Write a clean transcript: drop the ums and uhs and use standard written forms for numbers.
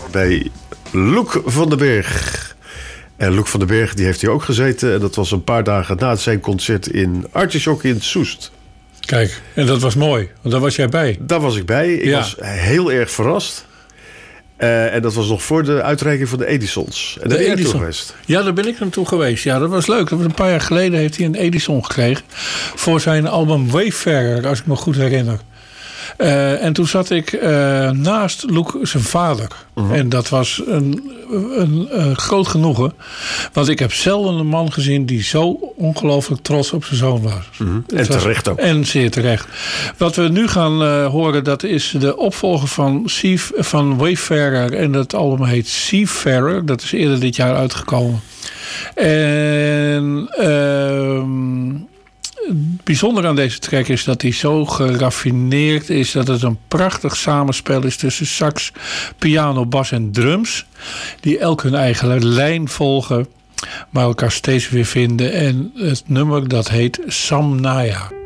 bij Loek van den Berg. En Loek van den Berg die heeft hier ook gezeten. En dat was een paar dagen na zijn concert in Artichok in Soest. Kijk, en dat was mooi, want daar was jij bij. Daar was ik bij. Ik was heel erg verrast. En dat was nog voor de uitreiking van de Edisons. En daar ben je naartoe geweest. Ja, daar ben ik naartoe geweest. Ja, dat was leuk. Een paar jaar geleden heeft hij een Edison gekregen voor zijn album Wayfarer, als ik me goed herinner. En toen zat ik naast Loek zijn vader. Uh-huh. En dat was een groot genoegen. Want ik heb zelden een man gezien die zo ongelooflijk trots op zijn zoon was. Uh-huh. En terecht ook. En zeer terecht. Wat we nu gaan horen, dat is de opvolger van Wayfarer. En dat album heet Seafarer. Dat is eerder dit jaar uitgekomen. En het bijzondere aan deze track is dat hij zo geraffineerd is dat het een prachtig samenspel is tussen sax, piano, bas en drums. Die elk hun eigen lijn volgen, maar elkaar steeds weer vinden. En het nummer dat heet Samnaya.